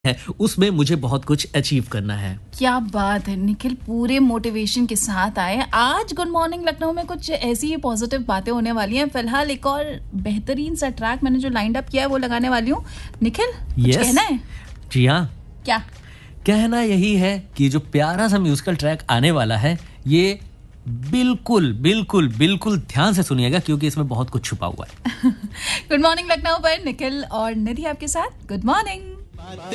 है उसमें मुझे बहुत कुछ अचीव करना है। क्या बात है निखिल, पूरे मोटिवेशन के साथ आए आज। गुड मॉर्निंग लखनऊ में कुछ ऐसी ही पॉजिटिव बातें होने वाली हैं। फिलहाल एक और बेहतरीन सा ट्रैक मैंने जो लाइंड अप किया है वो लगाने वाली हूँ। निखिल कुछ कहना है? जी हाँ, क्या कहना यही है कि जो प्यारा सा म्यूजिकल ट्रैक आने वाला है ये बिल्कुल बिल्कुल बिल्कुल ध्यान से सुनिएगा क्योंकि इसमें बहुत कुछ छुपा हुआ है। गुड मॉर्निंग लखनऊ पर निखिल और निधि आपके साथ। Good morning.